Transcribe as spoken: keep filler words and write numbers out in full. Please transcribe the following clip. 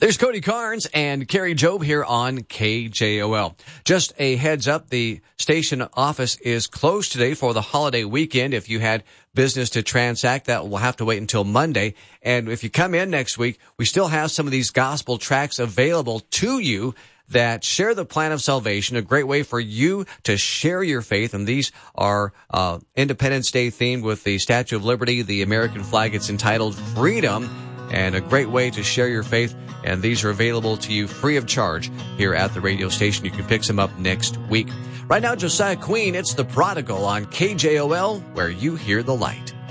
There's Cody Carnes and Carrie Job here on K J O L. Just a heads up, the station office is closed today for the holiday weekend. If you had business to transact, that will have to wait until Monday. And if you come in next week, we still have some of these gospel tracks available to you that share the plan of salvation, a great way for you to share your faith. And these are uh Independence Day themed with the Statue of Liberty, the American flag. It's entitled Freedom, and a great way to share your faith. And these are available to you free of charge here at the radio station. You can pick some up next week. Right now, Josiah Queen, it's The Prodigal on K J O L, where you hear the light.